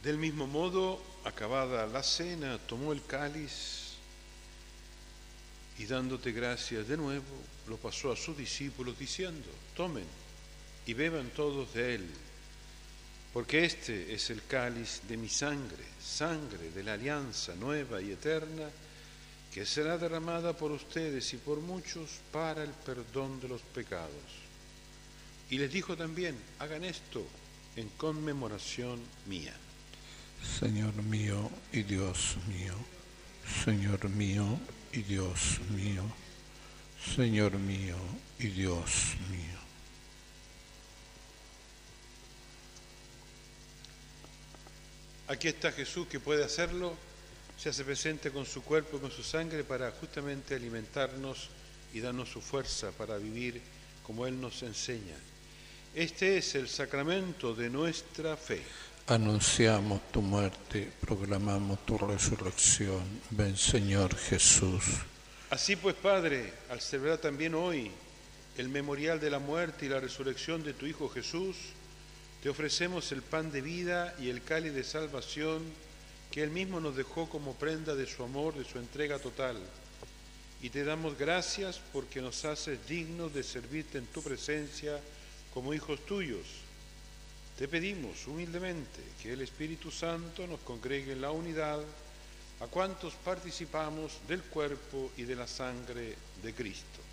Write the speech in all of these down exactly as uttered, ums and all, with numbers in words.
Del mismo modo, acabada la cena, tomó el cáliz y dándote gracias de nuevo, lo pasó a sus discípulos diciendo: tomen y beban todos de él, porque este es el cáliz de mi sangre, sangre de la alianza nueva y eterna, que será derramada por ustedes y por muchos para el perdón de los pecados. Y les dijo también: hagan esto en conmemoración mía. Señor mío y Dios mío, Señor mío y Dios mío, Señor mío y Dios mío. Aquí está Jesús, que puede hacerlo, se hace presente con su cuerpo y con su sangre para justamente alimentarnos y darnos su fuerza para vivir como Él nos enseña. Este es el sacramento de nuestra fe. Anunciamos tu muerte, proclamamos tu resurrección. Ven, Señor Jesús. Así pues, Padre, al celebrar también hoy el memorial de la muerte y la resurrección de tu Hijo Jesús, te ofrecemos el pan de vida y el cáliz de salvación que Él mismo nos dejó como prenda de su amor, de su entrega total. Y te damos gracias porque nos haces dignos de servirte en tu presencia como hijos tuyos. Te pedimos humildemente que el Espíritu Santo nos congregue en la unidad a cuantos participamos del cuerpo y de la sangre de Cristo.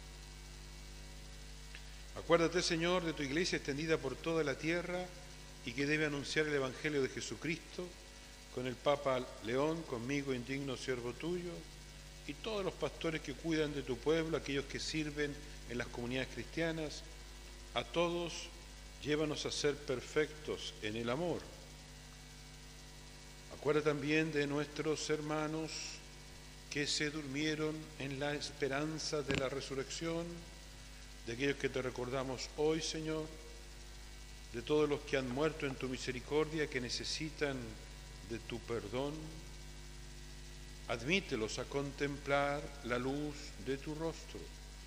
Acuérdate, Señor, de tu iglesia extendida por toda la tierra y que debe anunciar el Evangelio de Jesucristo, con el Papa León, conmigo, indigno siervo tuyo, y todos los pastores que cuidan de tu pueblo, aquellos que sirven en las comunidades cristianas. A todos, llévanos a ser perfectos en el amor. Acuérdate también de nuestros hermanos que se durmieron en la esperanza de la resurrección, de aquellos que te recordamos hoy, Señor, de todos los que han muerto en tu misericordia, que necesitan de tu perdón. Admítelos a contemplar la luz de tu rostro.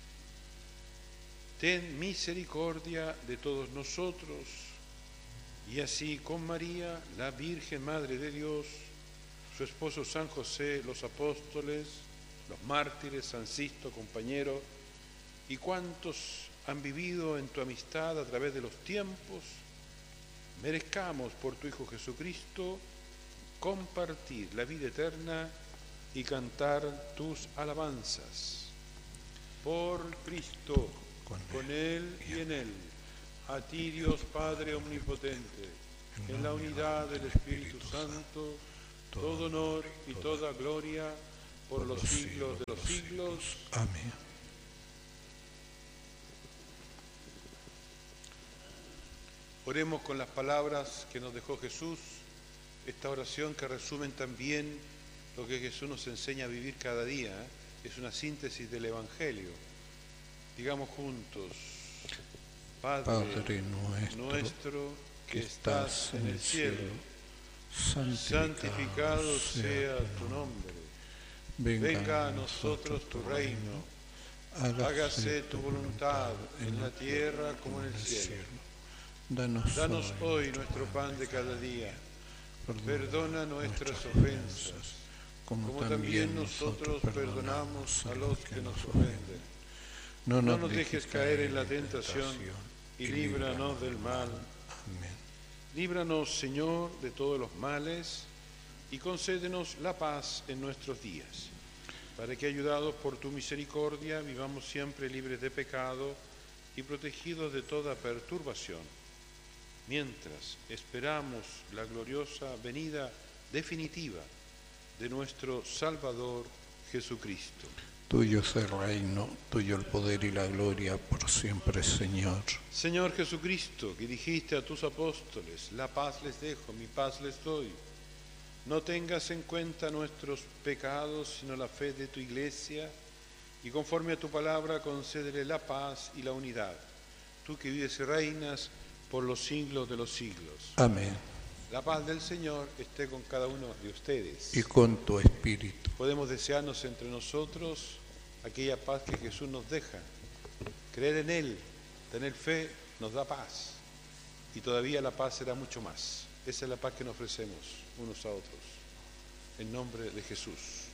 Ten misericordia de todos nosotros, y así con María, la Virgen Madre de Dios, su esposo San José, los apóstoles, los mártires, San Sisto, compañero, y cuantos han vivido en tu amistad a través de los tiempos, merezcamos por tu Hijo Jesucristo compartir la vida eterna y cantar tus alabanzas. Por Cristo, con Él y en Él, a ti Dios Padre Omnipotente, en la unidad del Espíritu Santo, todo honor y toda gloria por los siglos de los siglos. Amén. Oremos con las palabras que nos dejó Jesús, esta oración que resumen también lo que Jesús nos enseña a vivir cada día, ¿eh? Es una síntesis del Evangelio. Digamos juntos: Padre, Padre nuestro, nuestro que estás en el cielo, santificado, santificado sea tu nombre. Venga a nosotros tu reino, hágase tu voluntad en la tierra como en el cielo. Danos, Danos hoy nuestro pan de cada día. Perdona nuestras ofensas, como también nosotros perdonamos a los que nos ofenden. No nos dejes caer en la tentación y líbranos del mal. Amén. Líbranos, Señor, de todos los males y concédenos la paz en nuestros días, para que, ayudados por tu misericordia, vivamos siempre libres de pecado y protegidos de toda perturbación, mientras esperamos la gloriosa venida definitiva de nuestro Salvador Jesucristo. Tuyo es el reino, tuyo el poder y la gloria por siempre, Señor. Señor Jesucristo, que dijiste a tus apóstoles: la paz les dejo, mi paz les doy. No tengas en cuenta nuestros pecados, sino la fe de tu Iglesia, y conforme a tu palabra concédele la paz y la unidad. Tú que vives y reinas por los siglos de los siglos. Amén. La paz del Señor esté con cada uno de ustedes. Y con tu espíritu. Podemos desearnos entre nosotros aquella paz que Jesús nos deja. Creer en Él, tener fe, nos da paz. Y todavía la paz será mucho más. Esa es la paz que nos ofrecemos unos a otros. En nombre de Jesús.